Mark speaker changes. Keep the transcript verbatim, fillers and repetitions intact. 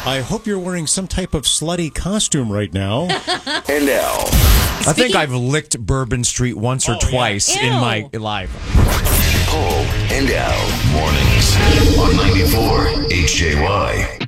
Speaker 1: I hope you're wearing some type of slutty costume right now.
Speaker 2: And now,
Speaker 3: I think I've licked Bourbon Street once or
Speaker 1: Oh, yeah.
Speaker 3: twice in
Speaker 4: Ew.
Speaker 3: my life.
Speaker 2: Paul and Al mornings on ninety-four H J Y.